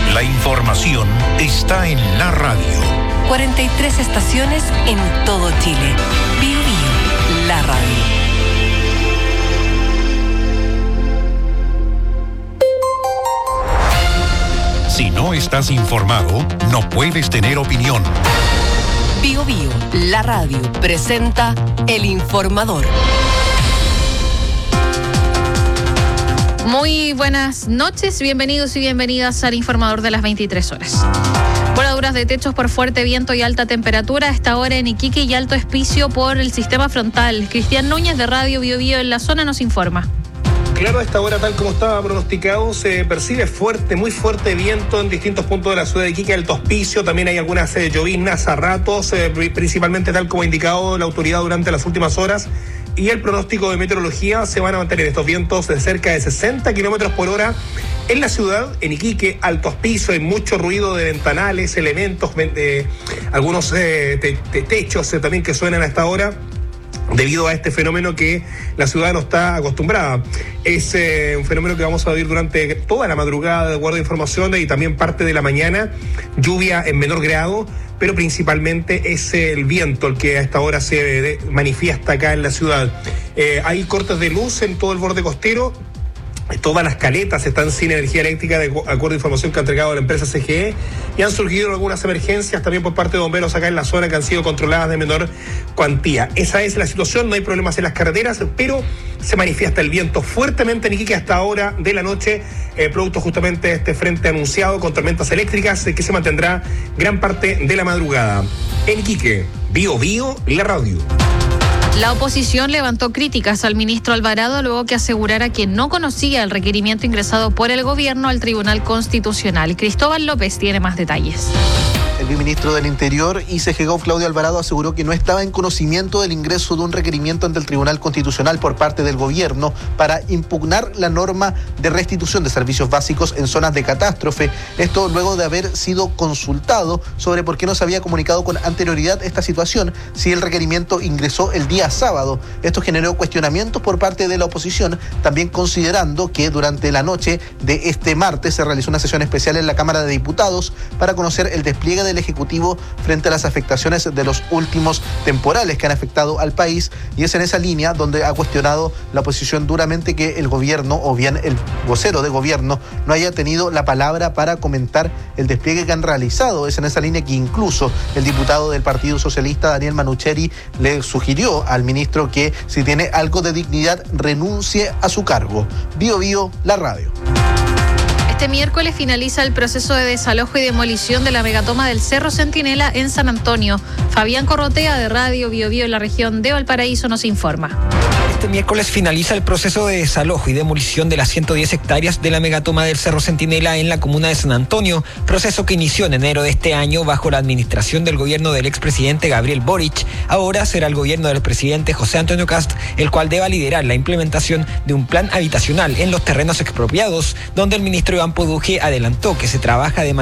La información está en la radio. 43 estaciones en todo Chile. Bio Bio, la radio. Si no estás informado, no puedes tener opinión. Bio Bio, la radio, presenta El Informador. Muy buenas noches, bienvenidos y bienvenidas al Informador de las 23 horas. Voladuras de techos por fuerte viento y alta temperatura a esta hora en Iquique y Alto Hospicio por el sistema frontal. Cristian Núñez de Radio Bio Bio en la zona nos informa. Claro, a esta hora, tal como estaba pronosticado, se percibe fuerte, muy fuerte viento en distintos puntos de la ciudad de Iquique, Alto Hospicio. También hay algunas lloviznas a ratos, principalmente tal como ha indicado la autoridad durante las últimas horas. Y el pronóstico de meteorología se van a mantener estos vientos de cerca de 60 kilómetros por hora en la ciudad, en Iquique, Alto Hospicio. Hay mucho ruido de ventanales, elementos, algunos techos también que suenan a esta hora, debido a este fenómeno que la ciudad no está acostumbrada. Es un fenómeno que vamos a vivir durante toda la madrugada, de acuerdo a información, y también parte de la mañana. Lluvia en menor grado, pero principalmente es el viento el que a esta hora se manifiesta acá en la ciudad. Hay cortes de luz en todo el borde costero. Todas las caletas están sin energía eléctrica, de acuerdo a información que ha entregado la empresa CGE, y han surgido algunas emergencias también por parte de bomberos acá en la zona que han sido controladas de menor cuantía. Esa es la situación, no hay problemas en las carreteras, pero se manifiesta el viento fuertemente en Iquique hasta ahora de la noche, producto justamente de este frente anunciado con tormentas eléctricas que se mantendrá gran parte de la madrugada. En Iquique, Bio Bio, la radio. La oposición levantó críticas al ministro Alvarado luego que asegurara que no conocía el requerimiento ingresado por el gobierno al Tribunal Constitucional. Cristóbal López tiene más detalles. El viceministro del Interior y CGGO, Claudio Alvarado, aseguró que no estaba en conocimiento del ingreso de un requerimiento ante el Tribunal Constitucional por parte del gobierno para impugnar la norma de restitución de servicios básicos en zonas de catástrofe. Esto luego de haber sido consultado sobre por qué no se había comunicado con anterioridad esta situación si el requerimiento ingresó el día sábado. Esto generó cuestionamientos por parte de la oposición, también considerando que durante la noche de este martes se realizó una sesión especial en la Cámara de Diputados para conocer el despliegue del Ejecutivo frente a las afectaciones de los últimos temporales que han afectado al país, y es en esa línea donde ha cuestionado la oposición duramente que el gobierno, o bien el vocero de gobierno, no haya tenido la palabra para comentar el despliegue que han realizado. Es en esa línea que incluso el diputado del Partido Socialista, Daniel Manucheri, le sugirió al ministro que si tiene algo de dignidad renuncie a su cargo. Bio Bio, la radio. Este miércoles finaliza el proceso de desalojo y demolición de la megatoma del Cerro Centinela en San Antonio. Fabián Corrotea de Radio Bio Bio en la región de Valparaíso nos informa. Este miércoles finaliza el proceso de desalojo y demolición de las 110 hectáreas de la megatoma del Cerro Centinela en la comuna de San Antonio, proceso que inició en enero de este año bajo la administración del gobierno del expresidente Gabriel Boric. Ahora será el gobierno del presidente José Antonio Kast el cual deba liderar la implementación de un plan habitacional en los terrenos expropiados, donde el ministro Iván Poduje adelantó que se trabaja de manera